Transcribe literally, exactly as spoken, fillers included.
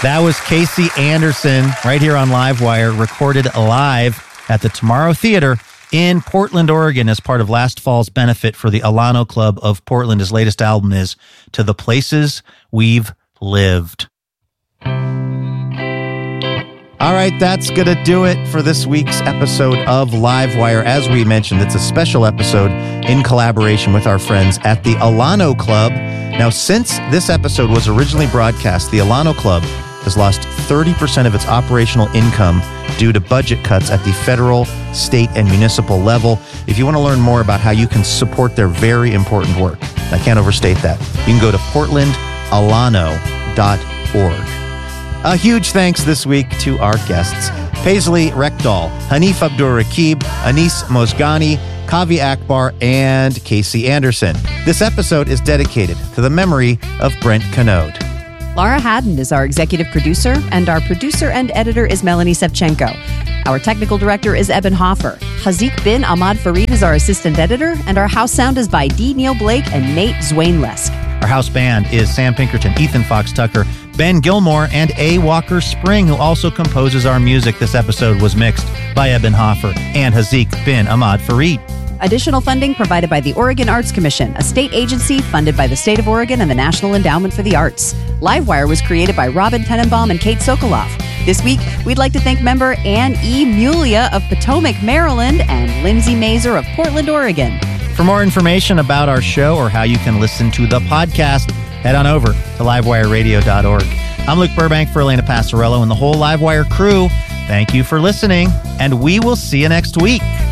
That was Casey Anderson right here on Livewire, recorded live at the Tomorrow Theater in Portland, Oregon, as part of last fall's benefit for the Alano Club of Portland. His latest album is To the Places We've Lived. All right, that's going to do it for this week's episode of Livewire. As we mentioned, it's a special episode in collaboration with our friends at the Alano Club. Now, since this episode was originally broadcast, the Alano Club has lost thirty percent of its operational income due to budget cuts at the federal, state, and municipal level. If you want to learn more about how you can support their very important work, I can't overstate that, you can go to portland alano dot org. A huge thanks this week to our guests, Paisley Rekdal, Hanif Abdur-Rakib, Anis Mozgani, Kavi Akbar, and Casey Anderson. This episode is dedicated to the memory of Brent Canode. Laura Haddon is our executive producer, and our producer and editor is Melanie Sevchenko. Our technical director is Eben Hoffer. Hazik bin Ahmad Farid is our assistant editor, and our house sound is by D. Neil Blake and Nate Zwain-Lesk. Our house band is Sam Pinkerton, Ethan Fox Tucker, Ben Gilmore, and A. Walker Spring, who also composes our music. This episode was mixed by Eben Hoffer and Hazik bin Ahmad Farid. Additional funding provided by the Oregon Arts Commission, a state agency funded by the state of Oregon and the National Endowment for the Arts. Livewire was created by Robin Tenenbaum and Kate Sokoloff. This week, we'd like to thank member Ann E. Mulia of Potomac, Maryland, and Lindsay Mazer of Portland, Oregon. For more information about our show or how you can listen to the podcast, head on over to livewire radio dot org. I'm Luke Burbank for Elena Passarello and the whole Livewire crew. Thank you for listening, and we will see you next week.